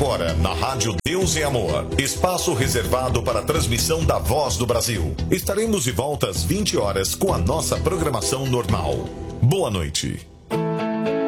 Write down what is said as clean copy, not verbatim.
agora na Rádio Deus e Amor, espaço reservado para a transmissão da Voz do Brasil. Estaremos de volta às 20 horas com a nossa programação normal. Boa noite.